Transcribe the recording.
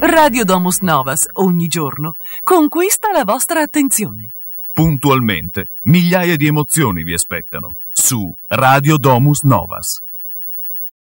Radio Domus Novas, ogni giorno, conquista la vostra attenzione. Puntualmente, migliaia di emozioni vi aspettano su Radio Domus Novas.